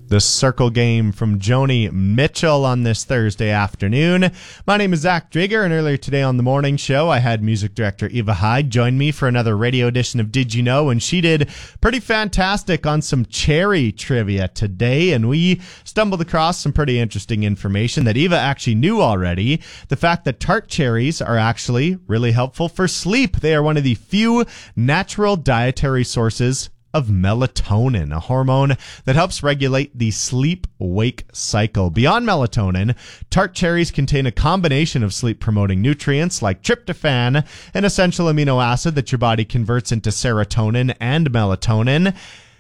The Circle Game from Joni Mitchell on this Thursday afternoon. My name is Zach Drager, and earlier today on the morning show, I had music director Eva Hyde join me for another radio edition of Did You Know? And she did pretty fantastic on some cherry trivia today, and we stumbled across some pretty interesting information that Eva actually knew already. The fact that tart cherries are actually really helpful for sleep. They are one of the few natural dietary sources of melatonin, a hormone that helps regulate the sleep-wake cycle. Beyond melatonin, tart cherries contain a combination of sleep-promoting nutrients like tryptophan, an essential amino acid that your body converts into serotonin and melatonin,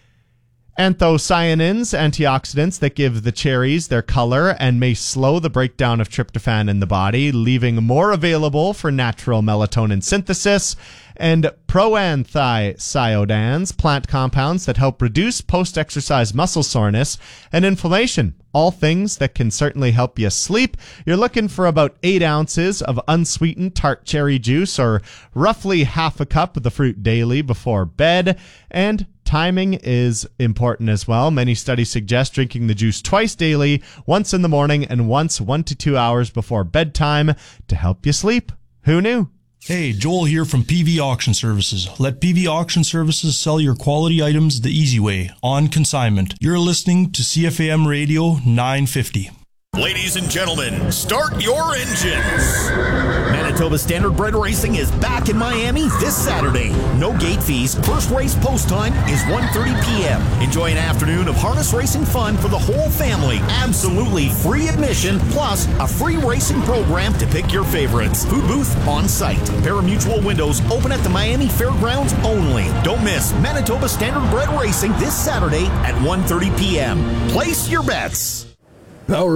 anthocyanins, antioxidants that give the cherries their color and may slow the breakdown of tryptophan in the body, leaving more available for natural melatonin synthesis, and proanthocyanins, plant compounds that help reduce post-exercise muscle soreness and inflammation. All things that can certainly help you sleep. You're looking for about 8 ounces of unsweetened tart cherry juice, or roughly half a cup of the fruit daily before bed. And timing is important as well. Many studies suggest drinking the juice twice daily, once in the morning and once 1 to 2 hours before bedtime to help you sleep. Who knew? Hey, Joel here from PV Auction Services. Let PV Auction Services sell your quality items the easy way, on consignment. You're listening to CFAM Radio 950. Ladies and gentlemen, start your engines. Manitoba Standardbred Racing is back in Miami this Saturday. No gate fees. First race post time is 1:30 p.m. Enjoy an afternoon of harness racing fun for the whole family. Absolutely free admission, plus a free racing program to pick your favorites. Food booth on site. Parimutuel windows open at the Miami Fairgrounds only. Don't miss Manitoba Standardbred Racing this Saturday at 1:30 p.m. Place your bets.